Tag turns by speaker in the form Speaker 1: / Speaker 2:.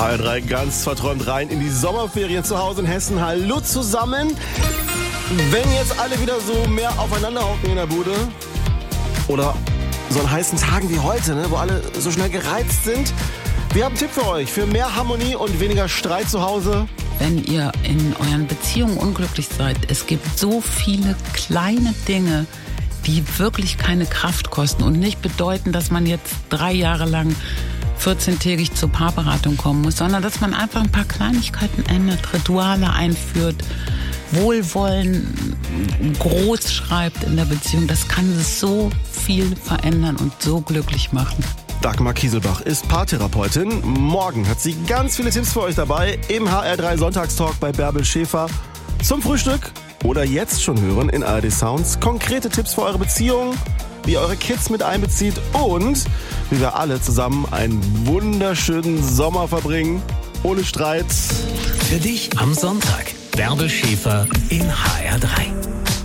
Speaker 1: HR3 ganz verträumt rein in die Sommerferien zu Hause in Hessen. Hallo zusammen. Wenn jetzt alle wieder so mehr aufeinander hocken in der Bude oder so an heißen Tagen wie heute, ne, wo alle so schnell gereizt sind, wir haben einen Tipp für euch, für mehr Harmonie und weniger Streit zu Hause.
Speaker 2: Wenn ihr in euren Beziehungen unglücklich seid, es gibt so viele kleine Dinge, die wirklich keine Kraft kosten und nicht bedeuten, dass man jetzt 3 Jahre lang 14-tägig zur Paarberatung kommen muss, sondern dass man einfach ein paar Kleinigkeiten ändert, Rituale einführt, Wohlwollen groß schreibt in der Beziehung. Das kann so viel verändern und so glücklich machen.
Speaker 1: Dagmar Kieselbach ist Paartherapeutin. Morgen hat sie ganz viele Tipps für euch dabei im HR3 Sonntagstalk bei Bärbel Schäfer. Zum Frühstück oder jetzt schon hören in ARD Sounds. Konkrete Tipps für eure Beziehung, wie ihr eure Kids mit einbezieht und wie wir alle zusammen einen wunderschönen Sommer verbringen. Ohne Streit.
Speaker 3: Für dich am Sonntag. Bärbel Schäfer in HR3.